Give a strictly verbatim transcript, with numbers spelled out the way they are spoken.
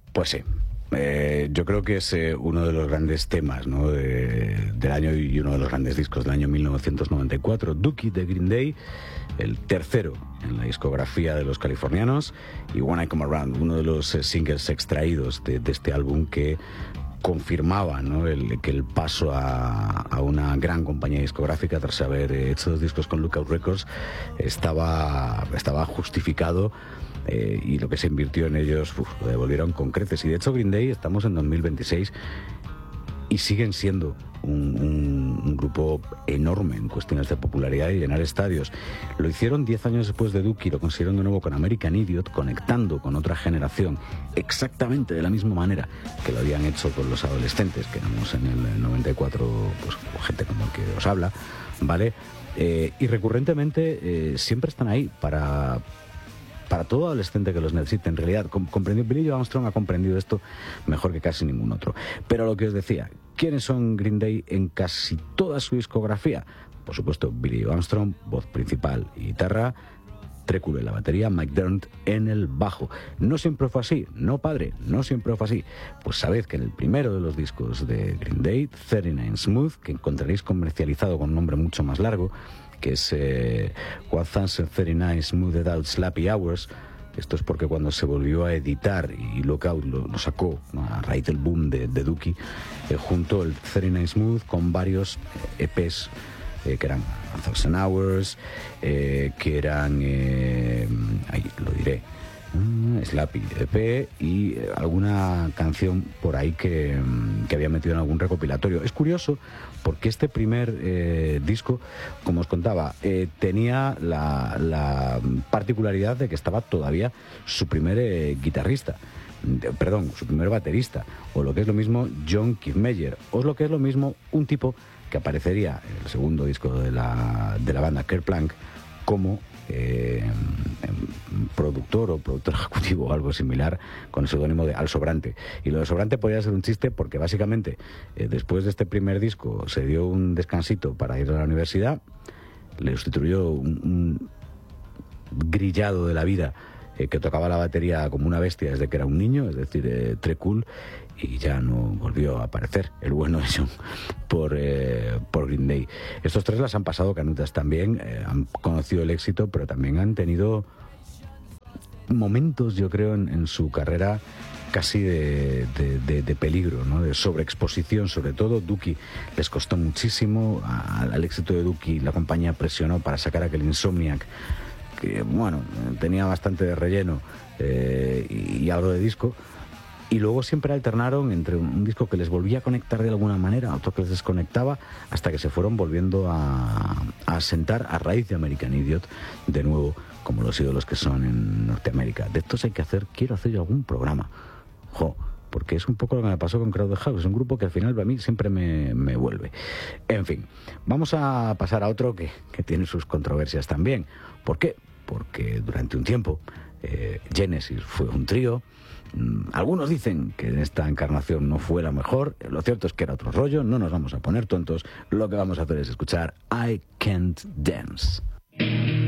Pues sí. Eh, yo creo que es eh, uno de los grandes temas, ¿no?, de, del año y uno de los grandes discos del año mil novecientos noventa y cuatro. Dookie de Green Day, el tercero en la discografía de los californianos, y When I Come Around, uno de los eh, singles extraídos de, de este álbum que confirmaba, ¿no?, el, que el paso a, a una gran compañía discográfica tras haber hecho dos discos con Lookout Records estaba, estaba justificado. Eh, y lo que se invirtió en ellos, uf, lo devolvieron con creces. Y de hecho Green Day, estamos en dos mil veintiséis y siguen siendo un, un, un grupo enorme en cuestiones de popularidad y llenar estadios. Lo hicieron diez años después de Dookie, lo consiguieron de nuevo con American Idiot, conectando con otra generación exactamente de la misma manera que lo habían hecho con los adolescentes, que éramos en el noventa y cuatro, pues gente como el que os habla, ¿vale? Eh, y recurrentemente eh, siempre están ahí para... para todo adolescente que los necesite. En realidad, comprendió, Billy Joe Armstrong ha comprendido esto mejor que casi ningún otro. Pero lo que os decía, ¿quiénes son Green Day en casi toda su discografía? Por supuesto, Billy Joe Armstrong, voz principal y guitarra, Tré Cool en la batería, Mike Dirnt en el bajo. No siempre fue así, no padre, no siempre fue así. Pues sabed que en el primero de los discos de Green Day, treinta y nueve Smooth, que encontraréis comercializado con un nombre mucho más largo, que es eh, one thousand thirty-nine Smoothed Out Slappy Hours. Esto es porque cuando se volvió a editar y Lookout lo, lo sacó, ¿no?, a raíz del boom de, de Dookie, eh, junto el treinta y nueve Smooth con varios eh, E Pes eh, que eran one thousand Hours, eh, que eran, eh, ahí lo diré, Slappy E P y eh, alguna canción por ahí que, que había metido en algún recopilatorio. Es curioso porque este primer eh, disco, como os contaba, eh, tenía la, la particularidad de que estaba todavía su primer eh, guitarrista, de, perdón, su primer baterista, o lo que es lo mismo John Kiffmeyer, o lo que es lo mismo un tipo que aparecería en el segundo disco de la, de la banda, Kerplunk, como Eh, productor o productor ejecutivo o algo similar, con el seudónimo de Al Sobrante. Y lo de Sobrante podría ser un chiste porque básicamente eh, después de este primer disco se dio un descansito para ir a la universidad, le sustituyó un, un grillado de la vida eh, que tocaba la batería como una bestia desde que era un niño, es decir, eh, Tré Cool, y ya no volvió a aparecer el bueno de John por, eh, por Green Day. Estos tres las han pasado canutas también, eh, han conocido el éxito, pero también han tenido momentos, yo creo, en, en su carrera casi de, de, de, de peligro, ¿no?, de sobreexposición, sobre todo. Dookie les costó muchísimo, a, al éxito de Dookie la compañía presionó para sacar aquel Insomniac, que, bueno, tenía bastante de relleno eh, y, y algo de disco. Y luego siempre alternaron entre un disco que les volvía a conectar de alguna manera, otro que les desconectaba, hasta que se fueron volviendo a, a asentar a raíz de American Idiot, de nuevo, como los ídolos que son en Norteamérica. De estos hay que hacer, quiero hacer yo algún programa, jo, porque es un poco lo que me pasó con Crowded House, es un grupo que al final para mí siempre me, me vuelve. En fin, vamos a pasar a otro que, que tiene sus controversias también. ¿Por qué? Porque durante un tiempo eh, Genesis fue un trío. Algunos dicen que en esta encarnación no fue la mejor. Lo cierto es que era otro rollo. No nos vamos a poner tontos. Lo que vamos a hacer es escuchar I Can't Dance.